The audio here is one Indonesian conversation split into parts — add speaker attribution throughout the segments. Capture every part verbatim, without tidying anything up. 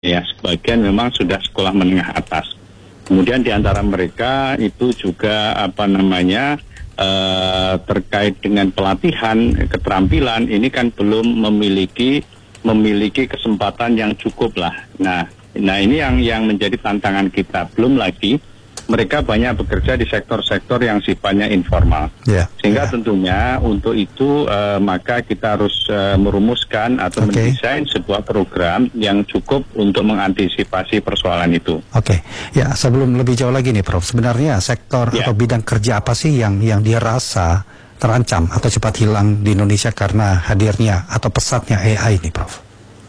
Speaker 1: ya, sebagian memang sudah sekolah menengah atas. Kemudian di antara mereka itu juga apa namanya eh, terkait dengan pelatihan keterampilan ini kan belum memiliki memiliki kesempatan yang cukup lah. Nah, nah ini yang yang menjadi tantangan kita. Belum lagi mereka banyak bekerja di sektor-sektor yang sifatnya informal. Yeah, Sehingga yeah. tentunya untuk itu uh, maka kita harus uh, merumuskan atau okay. mendesain sebuah program yang cukup untuk mengantisipasi persoalan itu.
Speaker 2: Oke, okay. ya sebelum lebih jauh lagi nih Prof, sebenarnya sektor yeah. atau bidang kerja apa sih yang yang dirasa terancam atau cepat hilang di Indonesia karena hadirnya atau pesatnya A I ini, Prof?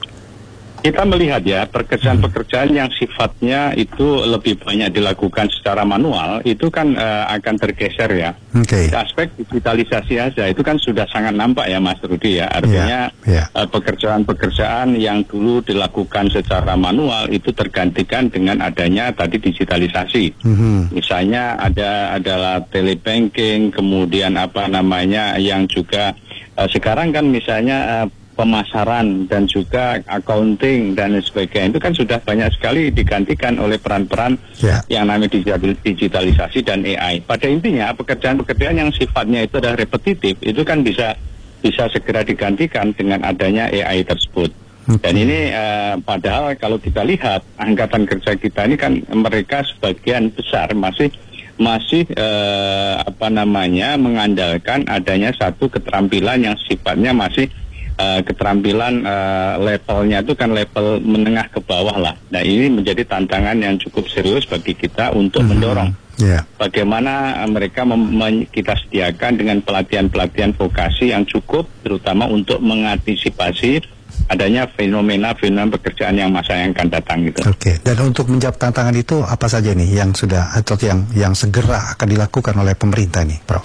Speaker 1: Kita melihat ya, pekerjaan-pekerjaan yang sifatnya itu lebih banyak dilakukan secara manual, itu kan uh, akan tergeser ya.
Speaker 2: Okay.
Speaker 1: Aspek digitalisasi aja, itu kan sudah sangat nampak ya Mas Rudi ya. Artinya yeah, yeah. Uh, pekerjaan-pekerjaan yang dulu dilakukan secara manual, itu tergantikan dengan adanya tadi digitalisasi. Mm-hmm. Misalnya ada adalah telebanking, kemudian apa namanya yang juga uh, sekarang kan misalnya... Uh, pemasaran dan juga accounting dan sebagainya itu kan sudah banyak sekali digantikan oleh peran-peran yeah. yang namanya digitalisasi dan A I. Pada intinya pekerjaan-pekerjaan yang sifatnya itu adalah repetitif itu kan bisa bisa segera digantikan dengan adanya A I tersebut. Okay. Dan ini uh, padahal kalau kita lihat angkatan kerja kita ini kan mereka sebagian besar masih masih uh, apa namanya mengandalkan adanya satu keterampilan yang sifatnya masih Uh, keterampilan uh, levelnya itu kan level menengah ke bawah lah. Nah ini menjadi tantangan yang cukup serius bagi kita untuk mm-hmm. mendorong yeah. bagaimana uh, mereka mem- kita sediakan dengan pelatihan-pelatihan vokasi yang cukup, terutama untuk mengantisipasi adanya fenomena-fenomena pekerjaan yang masa yang akan datang gitu.
Speaker 2: Oke. Okay. Dan untuk menjawab tantangan itu apa saja nih yang sudah atau yang yang segera akan dilakukan oleh pemerintah nih, Prof?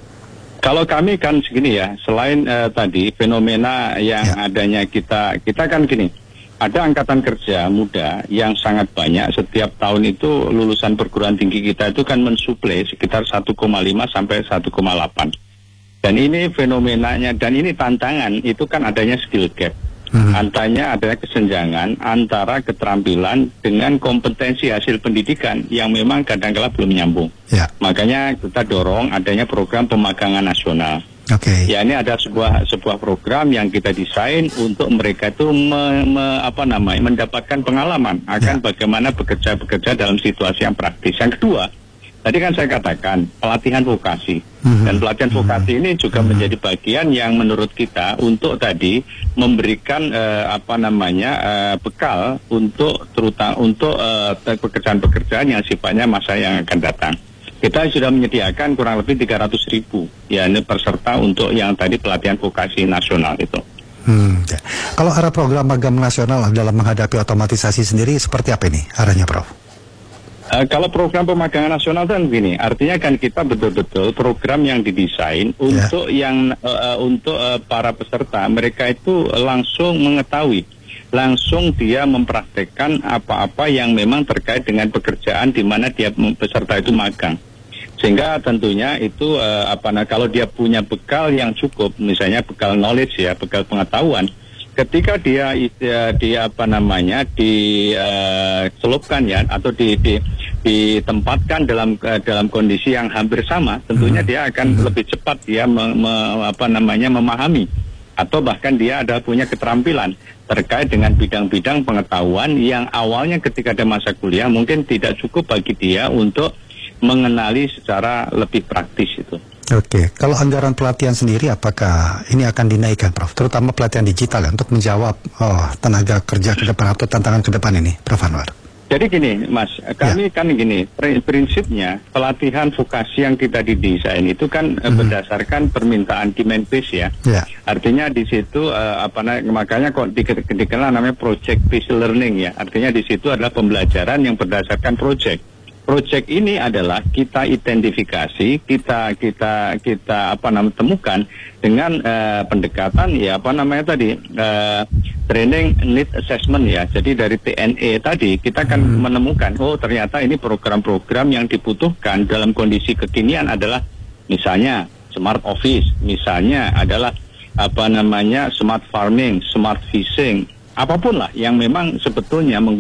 Speaker 1: Kalau kami kan segini ya, selain uh, tadi fenomena yang ya. adanya kita, kita kan gini, ada angkatan kerja muda yang sangat banyak, setiap tahun itu lulusan perguruan tinggi kita itu kan mensuplai sekitar satu koma lima sampai satu koma delapan. Dan ini fenomenanya, dan ini tantangan, itu kan adanya skill gap. Hmm. Antanya adanya kesenjangan antara keterampilan dengan kompetensi hasil pendidikan yang memang kadang-kala belum nyambung. Ya. Makanya kita dorong adanya program pemagangan nasional. Oke. Okay. Ya ini ada sebuah sebuah program yang kita desain untuk mereka itu me, me, apa namanya mendapatkan pengalaman akan ya. bagaimana bekerja-bekerja dalam situasi yang praktis. Yang kedua, tadi kan saya katakan pelatihan vokasi. Mm-hmm. Dan pelatihan vokasi mm-hmm. ini juga mm-hmm. menjadi bagian yang menurut kita untuk tadi memberikan uh, apa namanya uh, bekal untuk terutama untuk uh, pekerjaan-pekerjaan yang sifatnya masa yang akan datang. Kita sudah menyediakan kurang lebih tiga ratus ribu ya ini peserta untuk yang tadi pelatihan vokasi nasional itu.
Speaker 2: Hmm, ya. Kalau arah program magang nasional dalam menghadapi otomatisasi sendiri seperti apa ini arahnya, Prof?
Speaker 1: Uh, kalau program pemagangan nasional kan begini, artinya kan kita betul-betul program yang didesain yeah. untuk yang uh, uh, untuk uh, para peserta, mereka itu langsung mengetahui, langsung dia mempraktekkan apa-apa yang memang terkait dengan pekerjaan di mana dia peserta itu magang. Sehingga tentunya itu uh, apa nah kalau dia punya bekal yang cukup, misalnya bekal knowledge ya, bekal pengetahuan. Ketika dia dia, dia apa namanya dicelupkan uh, ya atau di, di ditempatkan dalam uh, dalam kondisi yang hampir sama, tentunya dia akan lebih cepat dia me, me, apa namanya memahami atau bahkan dia ada punya keterampilan terkait dengan bidang-bidang pengetahuan yang awalnya ketika ada masa kuliah mungkin tidak cukup bagi dia untuk mengenali secara lebih praktis itu.
Speaker 2: Oke, kalau anggaran pelatihan sendiri apakah ini akan dinaikkan, Prof? Terutama pelatihan digital ya, untuk menjawab oh, tenaga kerja ke depan atau tantangan ke depan ini, Prof Anwar.
Speaker 1: Jadi gini, Mas, kami ya. kan gini, prinsipnya pelatihan vokasi yang kita didesain itu kan mm-hmm. berdasarkan permintaan demand base ya. ya. Artinya di situ uh, apa makanya kok di, dikenal namanya project based learning ya. Artinya di situ adalah pembelajaran yang berdasarkan project. Project ini adalah kita identifikasi, kita kita kita apa namanya temukan dengan uh, pendekatan ya apa namanya tadi uh, training need assessment ya. Jadi dari T N E tadi kita akan hmm. menemukan oh ternyata ini program-program yang dibutuhkan dalam kondisi kekinian adalah misalnya smart office, misalnya adalah apa namanya smart farming, smart fishing, apapun lah yang memang sebetulnya